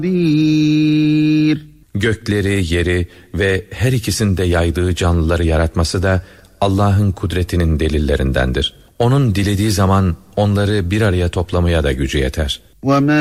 Gökleri, yeri ve her ikisinde yaydığı canlıları yaratması da Allah'ın kudretinin delillerindendir. Onun dilediği zaman onları bir araya toplamaya da gücü yeter.